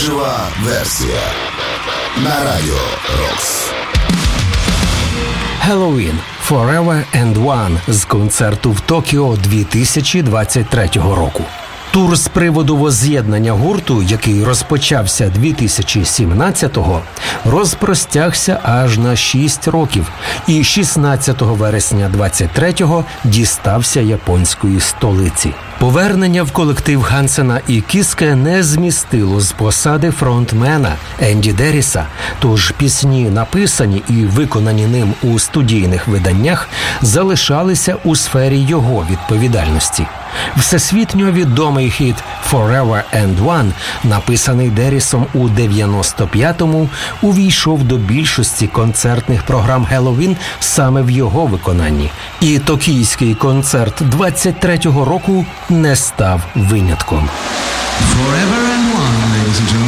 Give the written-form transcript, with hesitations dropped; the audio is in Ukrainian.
Жива версія на Радіо Рокс. Halloween Forever and One з концерту в Токіо 2023 року. Тур з приводу возз'єднання гурту, який розпочався 2017-го, розпростягся аж на 6 років і 16 вересня 23-го дістався японської столиці. Повернення в колектив Гансена і Кіске не змістило з посади фронтмена Енді Дерріса, тож пісні, написані і виконані ним у студійних виданнях, залишалися у сфері його відповідальності. Всесвітньо відомий хіт «Forever and One», написаний Деррісом у 95-му, увійшов до більшості концертних програм «Halloween» саме в його виконанні. І токійський концерт 23-го року не став винятком. Forever and One, ladies and gentlemen.